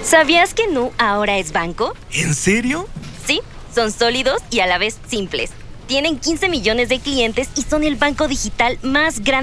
¿Sabías que Nu ahora es banco? ¿En serio? Sí, son sólidos y a la vez simples. Tienen 15 millones de clientes y son el banco digital más grande